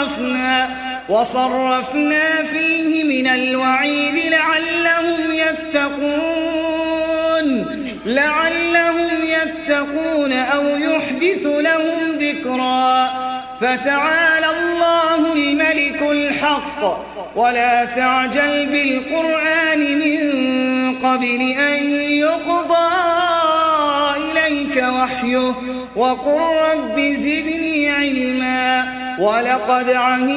وصرفنا فيه من الوعيد لعلهم يتقون أو يحدث لهم ذكرا. فتعالى الله الملك الحق ولا تعجل بالقرآن من قبل أن يقضى إليك وحيه وقل رب زدني علما. ولقد عهدنا